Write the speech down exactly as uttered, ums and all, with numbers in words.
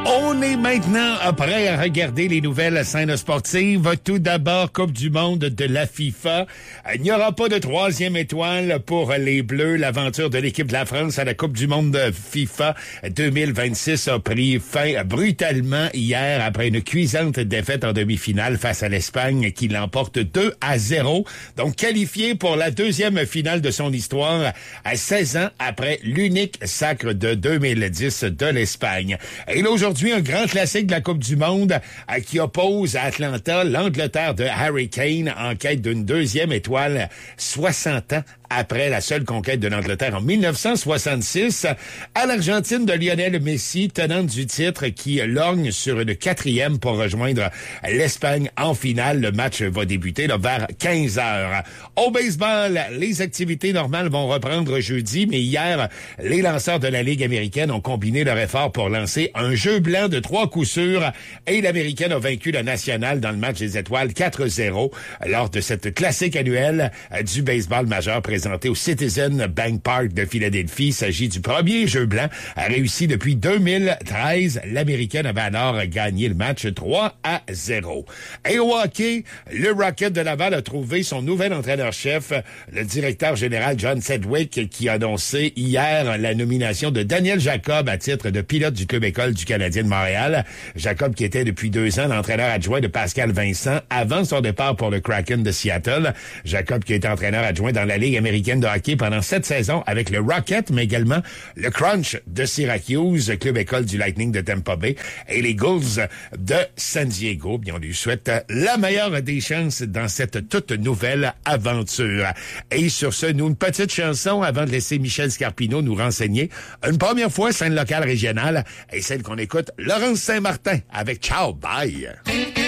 On est maintenant prêt à regarder les nouvelles scènes sportives. Tout d'abord, Coupe du monde de la FIFA. Il n'y aura pas de troisième étoile pour les Bleus. L'aventure de l'équipe de la France à la Coupe du monde de FIFA deux mille vingt-six a pris fin brutalement hier après une cuisante défaite en demi-finale face à l'Espagne qui l'emporte deux à zéro. Donc qualifié pour la deuxième finale de son histoire à seize ans après l'unique sacre de deux mille dix de l'Espagne. Et là, aujourd'hui, un grand classique de la Coupe du monde euh, qui oppose à Atlanta l'Angleterre de Harry Kane en quête d'une deuxième étoile soixante ans après la seule conquête de l'Angleterre en mille neuf cent soixante-six, à l'Argentine de Lionel Messi, tenante du titre, qui lorgne sur une quatrième pour rejoindre l'Espagne en finale. Le match va débuter là, vers quinze heures. Au baseball, les activités normales vont reprendre jeudi, mais hier, les lanceurs de la Ligue américaine ont combiné leur effort pour lancer un jeu blanc de trois coups sûrs et l'Américaine a vaincu la nationale dans le match des étoiles quatre zéro lors de cette classique annuelle du baseball majeur présenté au Citizen Bank Park de Philadelphie. Il s'agit du premier jeu blanc réussi depuis deux mille treize. L'Américaine avait alors gagné le match trois à zéro. Et au hockey, le Rocket de Laval a trouvé son nouvel entraîneur-chef, le directeur général John Sedgwick, qui a annoncé hier la nomination de Daniel Jacob à titre de pilote du club école du Canadien de Montréal. Jacob qui était depuis deux ans l'entraîneur adjoint de Pascal Vincent avant son départ pour le Kraken de Seattle. Jacob qui a été entraîneur adjoint dans la Ligue américaine de hockey pendant sept saisons avec le Rocket, mais également le Crunch de Syracuse, club école du Lightning de Tampa Bay, et les Gulls de San Diego. Bien, on lui souhaite la meilleure des chances dans cette toute nouvelle aventure. Et sur ce, nous, une petite chanson avant de laisser Michel Scarpino nous renseigner. Une première fois, scène locale régionale, et celle qu'on écoute, Laurence Saint-Martin avec Ciao, bye!